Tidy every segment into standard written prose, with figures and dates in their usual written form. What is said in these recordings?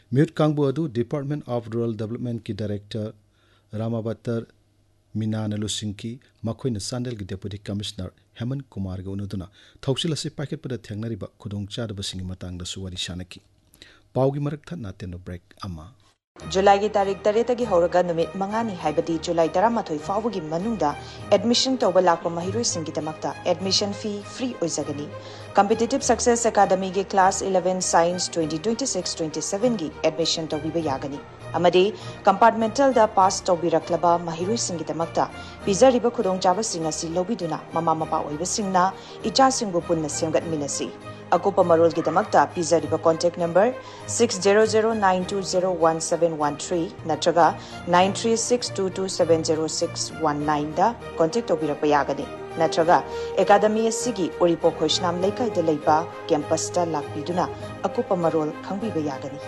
Mute कांगबो अदु department of rural development की director रामावतर Meena लुसिंकी मखोइन Chandel की डेप्यूटी कमिश्नर हेमंत कुमार गा उनुदुना थौसिल असे पाइकेटपदा थेंगनरिबा खुदोंचादबसिंगी मतंगदसु वारी सानकी पाउगी मरक थन्ना तेनो ब्रेक अमा जुलाई की तारीख 3 की हौरगा नुमित मंगानी हाइबदी जुलाई 13 फाउबगी मनुंगदा एडमिशन तौबा लाखो महिरोइसिंगी दमकता admission fee free ओइजगनी competitive success academy के क्लास 11 साइंस 2026-27 की एडमिशन तौबीबा यागनी अमदे कंपार्टमेंटल दा पास तौबीरक्लबा महिरोइसिंगी दमकता पिजरिबा खुदोंचाबसिंग असि लोबिदुना ममा मपा ओइबसिंगना इचासिंगबु पुन्ना सेमगतमिनसी अकुपा मरोल की दमकता पिजरिबा कॉन्टैक्ट नंबर 6009201713 नत्रगा 9362270619 दा कॉन्टैक्ट तौबीरपा यागनी नत्रगा एकेडमी असिगी ओरिपो खोशनाम लेकाइदा लेबा कैंपसता लाक्पिदुना अकुपा Marol खंगबिबा यागनी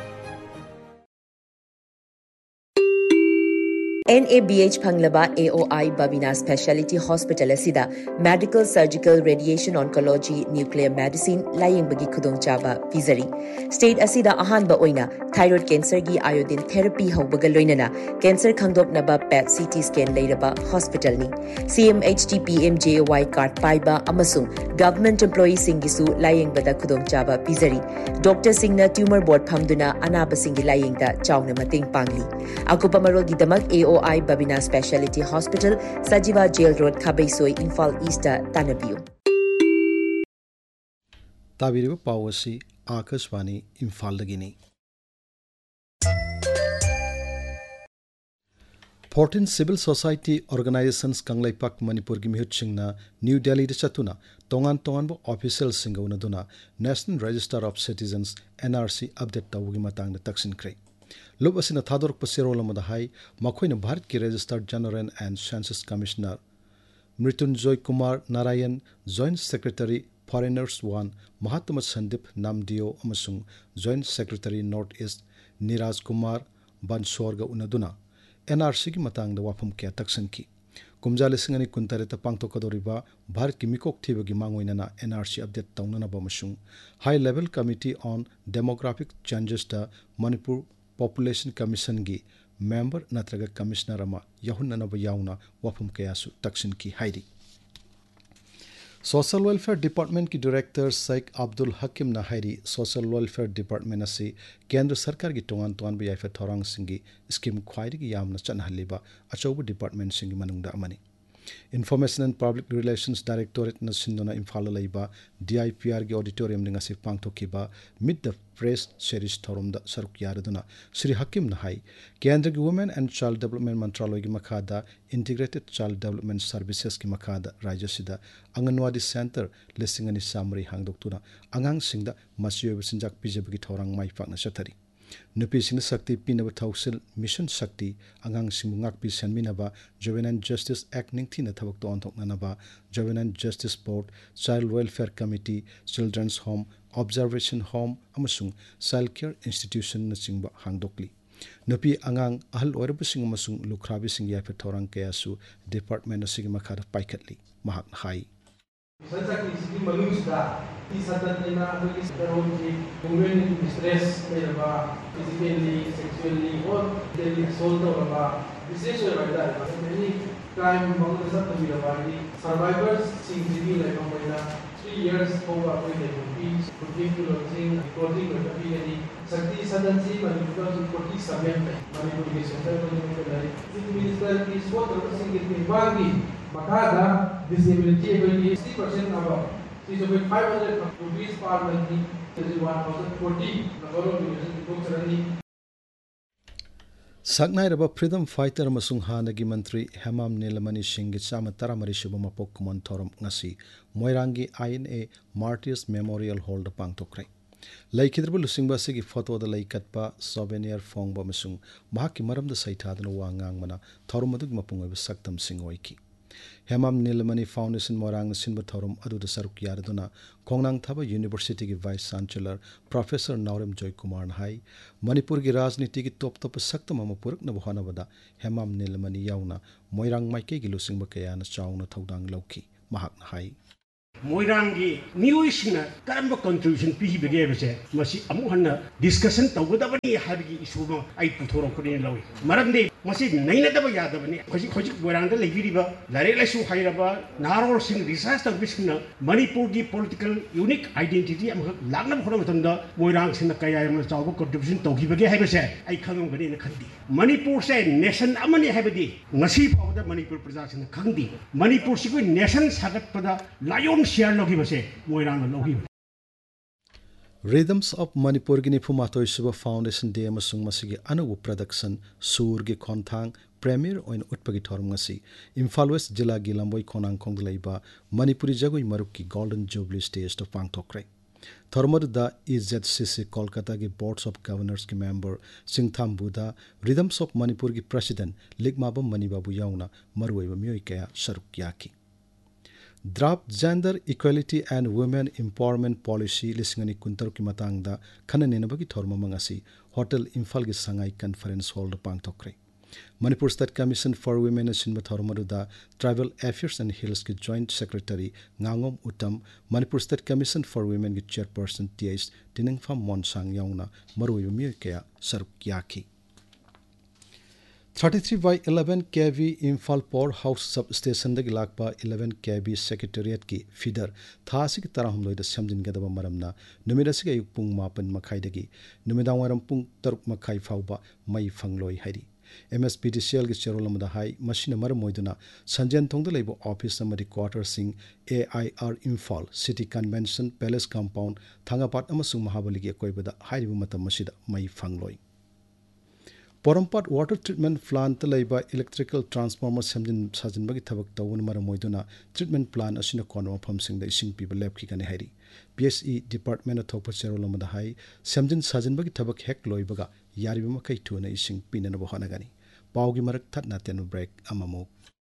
NABH Phanglaba AOI Babina Specialty Hospital asida Medical Surgical Radiation Oncology Nuclear Medicine laying bagi khudong chaba pizari state asida ahanba oina thyroid cancer gi iodine therapy haubaga loinana cancer khangdop naba PET CT scan leiraba hospital ni CMHT PMJY card paiba amasung government employee singisu laying bada khudong chaba pizari doctor singna tumor board phamduna anaba singi laying da chawna mating pangli akupa marol gi damak AOI Babina Specialty Hospital, Sajiva Jail Road, Khabaisoi, Imphal East, Tanabiu. ताबिरिबा पावसी Akashvani Imphal दगिनी 14 Civil Society Organizations Kanglaipak Manipur gi mihutchingna New Delhi da chatuna tongan bo official singa unaduna National Register of Citizens NRC update tawgi matang da taksin krai lobe असिना थादोरक पसेरोल अमदा high मखोइना Bharat की registered general and census commissioner Mrityunjay Kumar Narayan joint secretary foreigners 1 Mahatma Sandeep नामदियो अमसुंग joint secretary north east eras Kumar बंसोरगा उनदुना NRC की Matang the वाफम के तक्सन की कुमजा लिसिंग अनि कुंतरेता पांगतोकदोरिबा भारत की मिकोक थीबगी मांगोइना NRC update तौनना बमसुंग high level committee on demographic changes the Manipur Population Commission की member नत्रगा commissioner अमा यहुन्ननब याउना वफम कयासु तक्सिन की हाइरी Social Welfare Department की director Sheikh Abdul हकीम ना हाइरी Social Welfare Department असी केंद्र सरकार की तोंगान बयाइफे थौरांग सिंगी स्कीम ख्वाइरी की यामना चनहलिबा अचौबा department सिंगी मनुंगदा अमनी Information and Public Relations Directorate na sindona Imphal laiba DIPR gi auditorium ninga si pangthokiba Meet the Press series thorum da saruk yaraduna Sri Hakim na hai Kendra gi Women and Child Development Mantraloy gi makhada Integrated Child Development Services ki makhada Rajya sida Anganwadi Center listing ani samri hangdoktuna angang singda masiyob sinjak pijab gi thorang mai pakna chathari Nupi sing Sakti Pinaba Thausil Mission Sakti Angang Singungak Pi Sanminaba Juvenile Justice Act Ningtina Thabak to Antok Nanaba Juvenile Justice Board Child Welfare Committee Children's Home Observation Home Amasung Child Care Institution Nachingba Hangdokli Nupi Angang Ahal Orbusing Amasung Lukrabi Sing Yafe Thorang Kayasu Department of Sigmakada Paikatli Mahak Hai Sanjaki sigi manusia di saat ina bagi sekarang women distress mereka physically, sexually or daily assault mereka विशेष वाला है crime बहुत सारा तभी लगा survivors singly like हमारा 3 years होगा कोई नहीं particular thing according to the PNE शक्ति सदन से मणिपुर की 47 में मणिपुर के सेंटर में कर रही मिनिस्टर की स्वतः सिंगली बागी मकादा disability ability 60% above. This is over 500 rupees per month. This is 1040. Nagaro University books running. Saknairaba Freedom Fighter Masung Hanagi Mantri Hemam Nilamani Singh Chama Taramari Shubama Pokemon Thorum Ngasi Moirangi INA Martyrs Memorial Hall the Pangtokrai. Laikidrbu Lusingba Sigi photo the Laikatpa souvenir Fongba Masung Mahaki Maram the Saitadan Wangang Mana Thorumadug Mapunga Saktam Singoiki. Hemam Nilamani Foundation Morang Sinba Thorum Adu the Saruk Yarduna Kongnang Thaba University ki Vice Chancellor Professor Naurim Joy Kumar Hai Manipur ki Rajniti ki top Saktamama Purak Nabuhanabada Hemam Nilamani Yauna Moirang Maike Gilusingba Kayana Chauna Thaudang Loki Mahak Hai मोइरांगी मियोइसिना करम contribution पीबगे बसे मसी अमु हन्ना discussion तौगदबनी हाबगी इशुमा आई पुथोरकनी लवी मरमदे मसी नैनदब यादबनी खोजि मोइरांगदा लेबिरिबा लारे लाइसु हाइरबा नारोल सिंग research तौबिसिना Manipur की political unique identity अम लागना खरमतंदा मोइरांग सिना कया यम चाव contribution तौगिबगे हाइबसे आई खंगबनी न खंदी मणिपुर से नेशन अमनी हाइबदी ngasi फावदा मणिपुर प्रजा सिना खंदी मणिपुर सिको नेशन सागतपदा लायोन शेयर लोगी बसे मोइरांग लोगी Rhythms of Manipur gi nifumatoi suba foundation day amasung masigi anubu production sur gi khonthang premier oin utpagi thorum ngasi Imphal West jila gi lamboi khonang khong leiba Manipuri jagoi maruk ki golden jubilee stage to pangthokre Thormod da EZCC Kolkata ki boards of governors ki member Singtham Buddha Rhythms of Manipur ki president Ligmabam Manibabu yauna maruiba myoi kaya saruk yaki Draft Gender Equality and Women Empowerment Policy lisingani kuntaru ki matangda khananenabagi thorma mangasi Hotel Imphal gi Sangai Conference Hall da pangthokre Manipur State Commission for Women asinba thormaruda Tribal Affairs and Hills ki Joint Secretary Ngangom Uttam Manipur State Commission for Women ki Chairperson TH Tinengpham Monsang yauna maruiba myoi kaya saruk yaki 33 by 11 kV Imphal Port House substation dagi lakpa 11 kV secretariat ki feeder thasi ki tarahum loida samjin gadaba maramna numida siga yuk pung mapan makhai dagi numida waram pung taruk makhai fauba mai fangloi hairi MSPDCL ki cherolamda hai machine mar moiduna sanjan thongda leibo office amadi quarter sing AIR Imphal City Convention Palace Compound Thangapat amasung Mahabali ki koibada hairibu matam masida mai fangloi Porampat water treatment plant laiba electrical transformer samjin sajinbagi thabak tawun mara moiduna treatment plant asina konwa phamsing da ising piba lab ki kane hairi PSE department athopa cherolamada hai samjin sajinbagi thabak hek loibaga yariba makai thuna ising pinana bo hanagani pawgi marak thatna tenu break amamo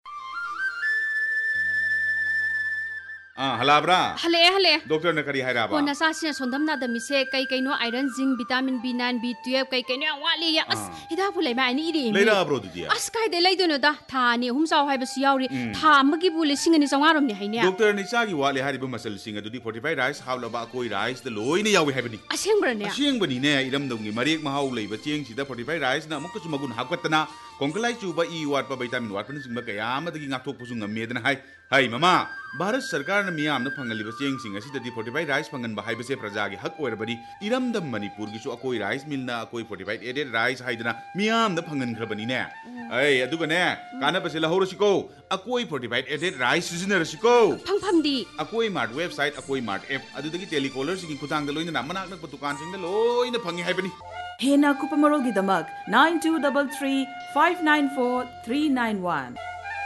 हलाब्रा हले doctor ने करी हायराबा कोना सासिना सोंदमना the मिसे कई कइनो iron zinc vitamin B9 B12 कई कइनो वाली या अस हिदा फुलै मा नि इरि लेरा ब्रो दुदिया अस काय दे लैदोनो दा था नि हुम साव हाइबसु यावरि था अमगी बु लिसिंग नि जंगारम नि हाइने डॉक्टर ने चागी वाले हारिबु मसल सिंग दुदी 45 राइस हावलबा कोई राइस द लोइने यावी हाइबनि असेंब्रने असेंबनि ने इरमदंगी मरेक महाउ लेबा चेंग सिदा 45 राइस ना मुकसु मगुन हाकतना कोंकलाई चुबा ई वाटपा विटामिन वाटपन सिंग कया अमदगी ngathok pusu ngamedna hai mama Bharat सरकार ने मियाम न फंगलिबा चेंग सिंग असिददी 45 राइस फंगन बहाइबसे प्रजा की हक ओरबदी इरमदम मणिपुर की अकोई राइस मिलना अकोई 45 एडेड राइस हाइदना मियाम न फंगन खरबनी ने ऐ अदुगने कानबसे लहौरसिको अकोई 45 added rice सिजनरसिको फंगफमदी अकोई mart website अकोई mart app अदुदगी telecaller सिंग खुतांग लोइना नमनाक नक दुकान सिंग लोइना फंगी हाइबनी हेना कुपमरोल की दमक 9233 594 391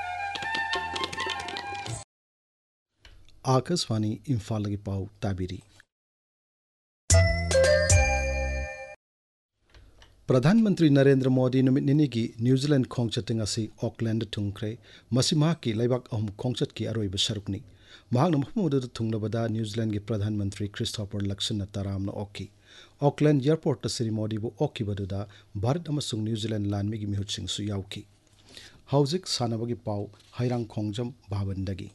आकाशवाणी इम्फाल की पाव ताबिरी प्रधानमंत्री नरेंद्र मोदी नुमित निनी की न्यूजीलैंड खोंगचटिंग असी ऑकलैंड थुंख्रे मसी माह की लेबाक अहम खोंगचट की अरोइब सरुकनी महांग मफमुद थुंगलबदा न्यूजीलैंड की प्रधानमंत्री क्रिस्टोफर लक्सन तराम ओकी ऑकलैंड एयरपोर्ट श्री मोदी बु ओकीबदुदा भारत अमसुंग न्यूजीलैंड लानमी की मिहुतसिंग सु याउकी हौजिक सानबगी पाव हैरांग खोंगजम भावनदगी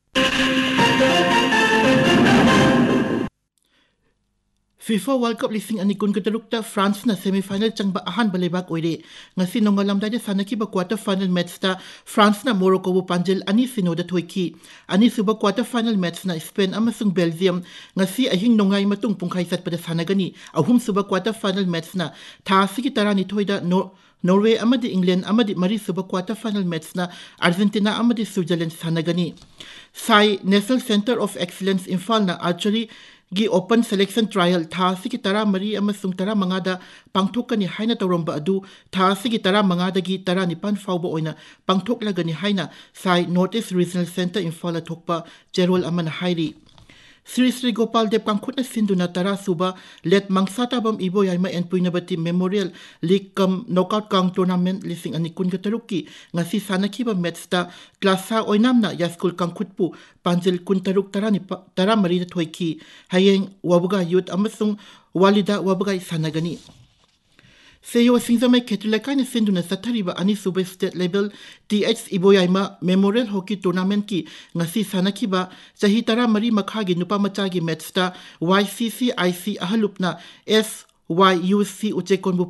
FIFA World Cup lising ani kun katarukta France na semi-final changba ahan balebak oire ngasi nongalamda de sanaki ba quarter final match ta France na Morocco bu panjel ani sinoda thoiki ani suba quarter final match na Spain amasung Belgium ngasi ahing nongai matung pungkhai sat pada sanagani ahum suba quarter final match na tha sigi tarani thoida Norway amadi England amadi mari suba quarter final match na Argentina amadi Switzerland sanagani Sai National Center of Excellence Imphal na archery gi open selection trial tha sigi tara mari amasung tara mangada pangthokani haina tawromba adu tha sigi tara mangada gi tara nipan fawba oina pangthoklagani haina Sai Northeast Regional Center Imphal thokpa Jerol aman hairi Sri Gopal Dev Kangkhutna Sinduna Tara Suba let Mangsata Bam Ibo Yaima and Puinabati Memorial League Knockout Kang Tournament lising ani kun kataruki ngasi sanaki ba match ta klasa oinamna yaskul Kangkhutpu Panjil Kuntaruk Tara Marida Thoiki Hayeng Wabuga Youth amasung Walida Wabuga sanagani Seyo Singzamai Ketulakai ni Sinduna Satariba Ani Sube State Level TH Iboyaima Memorial Hockey Tournament ki ngasi sanakiba Sahitara Mari Makhagi Nupa Machagi Matchta YCCIC Ahalupna SYUC Uchekon